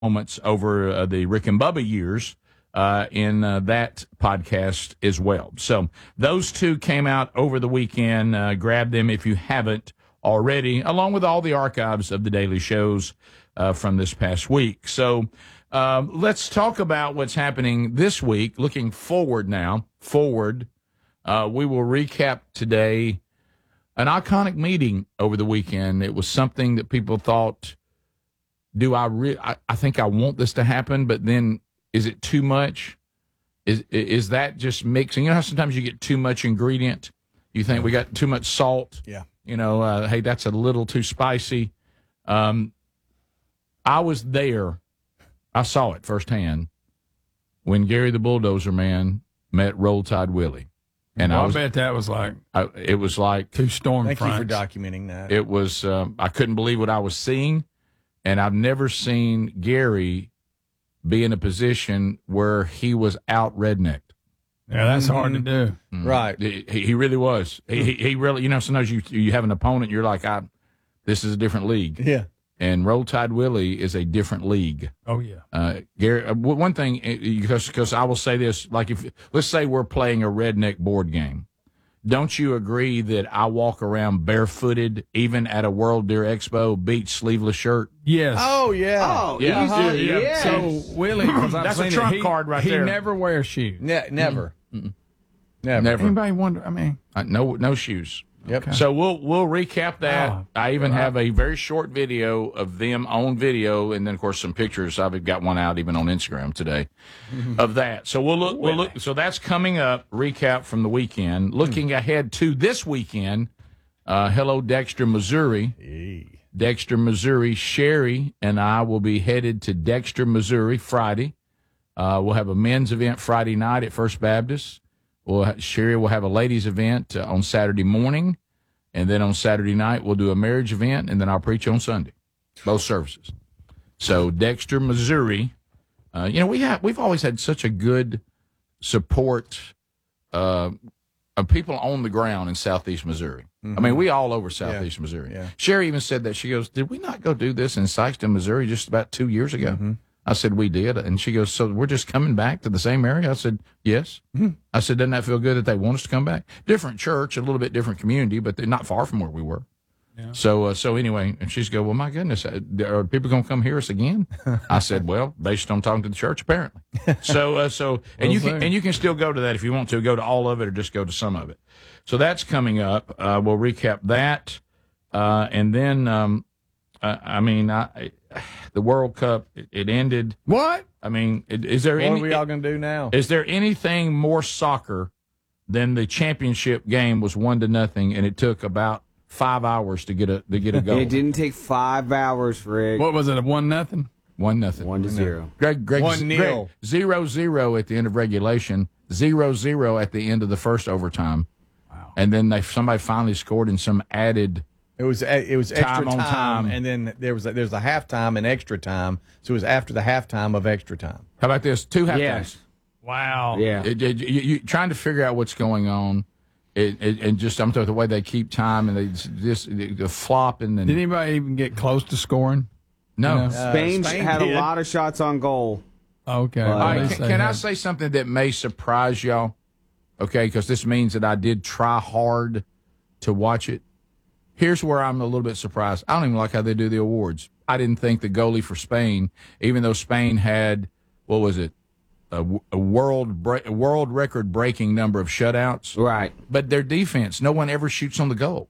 moments over the Rick and Bubba years in that podcast as well. So those two came out over the weekend. Grab them if you haven't already, along with all the archives of the daily shows from this past week. So let's talk about what's happening this week. Looking forward now. We will recap today an iconic meeting over the weekend. It was something that people thought, I think I want this to happen, but then is it too much? Is that just mixing? You know how sometimes you get too much ingredient? You think we got too much salt? Yeah. You know, hey, that's a little too spicy. I was there. I saw it firsthand when Gary the Bulldozer Man met Roll Tide Willie. And I bet that was like it was like two storm Thank fronts. you for documenting that. It was I couldn't believe what I was seeing, and I've never seen Gary be in a position where he was out rednecked. Yeah, that's hard to do. Right. He really was. He really, sometimes you have an opponent, you're like, this is a different league. Yeah. And Roll Tide Willie is a different league. Oh, yeah. Gary, one thing, because I will say this, like let's say we're playing a redneck board game. Don't you agree that I walk around barefooted, even at a World Deer Expo, beach sleeveless shirt? Yes. Oh, yeah. Oh, Yeah. easy. Yeah. Yes. So, Willie, because I've That's a seen trump it, card right there. He never wears shoes. Never. Never. Anybody wonder? I mean, No shoes. Yep. Okay. So we'll recap that. Oh, I even have a very short video of them on video, and then of course some pictures. I've got one out even on Instagram today of that. So we'll look. So that's coming up. Recap from the weekend. Looking ahead to this weekend. Hello, Dexter, Missouri. Dexter, Missouri. Sherry and I will be headed to Dexter, Missouri Friday. We'll have a men's event Friday night at First Baptist. Sherry will have a ladies' event on Saturday morning, and then on Saturday night we'll do a marriage event, and then I'll preach on Sunday, both services. So Dexter, Missouri, we've always had such a good support of people on the ground in Southeast Missouri. I mean, we all over Southeast Missouri. Yeah. Sherry even said that. She goes, "Did we not go do this in Sykeston, Missouri, just about 2 years ago?" I said, "We did." And she goes, "So we're just coming back to the same area?" I said, "Yes." I said, "Doesn't that feel good that they want us to come back?" Different church, a little bit different community, but they're not far from where we were. Yeah. So anyway, and she's go, "Well, my goodness, are people going to come hear us again?" I said, "Well, based on talking to the church, apparently." And you can still go to that if you want to. Go to all of it or just go to some of it. So that's coming up. We'll recap that, and then the World Cup, it ended. what? I mean, is there What are we all going to do now? is there anything more soccer than the championship game was 1-0, and it took about 5 hours to get a goal? It didn't take 5 hours, Rick. What was it, a 1-0? 1-0. 1-0. Greg 1-0. 0-0 at the end of regulation, 0-0 at the end of the first overtime. Wow. And then somebody finally scored in some added. It was extra Time on time. and then there's a halftime and extra time. So it was after the halftime of extra time. How about this? 2 halftimes. Yes. Wow. Yeah. You trying to figure out what's going on. And just I'm talking the way they keep time and the flopping and Did anybody even get close to scoring? no. Spain had did. a lot of shots on goal. Okay. All All At right, least they can I had- say something that may surprise y'all? Okay, because this means that I did try hard to watch it. Here's where I'm a little bit surprised. I don't even like how they do the awards. I didn't think the goalie for Spain, even though Spain had, what was it, a world record breaking number of shutouts, Right. but their defense, no one ever shoots on the goal.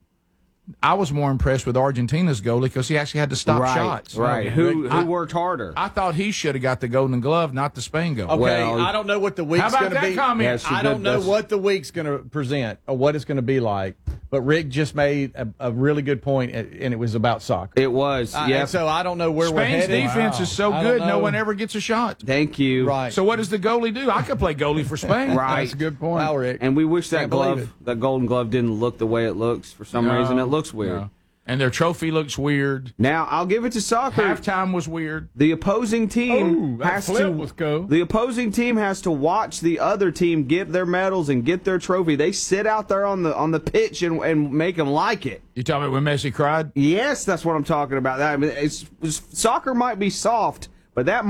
I was more impressed with Argentina's goalie because he actually had to stop Right. shots. Right. Who worked harder? I thought he should have got the Golden Glove, not the Spain goal. Okay, Well, I don't know what the week's How about going to that be. comment? Yes, I don't know what the week's going to present or what it's going to be like. But Rick just made a really good point, and it was about soccer. It was. And Yeah. so I don't know where we're Spain's headed. defense is so I don't good, no know. one ever gets a shot. Thank you. Right. So what does the goalie do? I could play goalie for Spain. Right. That's a good point. Wow, Rick. And we wish that Can't believe glove, that Golden Glove, didn't look the way it looks. For some reason, it looks weird. No. And their trophy looks weird. Now, I'll give it to soccer. Halftime was weird. The opposing team that has flip to. was cool. The opposing team has to watch the other team get their medals and get their trophy. They sit out there on the pitch and make them like it. You talking about when Messi cried? Yes, that's what I'm talking about. I mean, soccer might be soft, But that